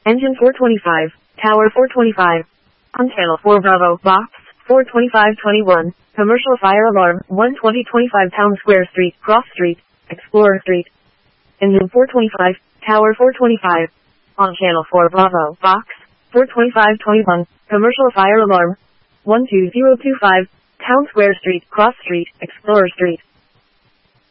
Engine 425, Tower 425. On channel 4 Bravo, Box 42521, Commercial Fire Alarm 12025 Town Square Street, Cross Street, Explorer Street. Engine 425, Tower 425. On channel 4 Bravo, Box 42521, Commercial Fire Alarm 12025, Town Square Street, Cross Street, Explorer Street.